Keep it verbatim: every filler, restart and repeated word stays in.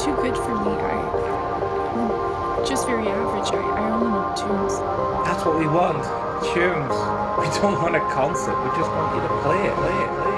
too good for me. I, I'm just very average. I, I only know tunes. That's what we want. Tunes. We don't want a concert. We just want you to play it, play it, play it.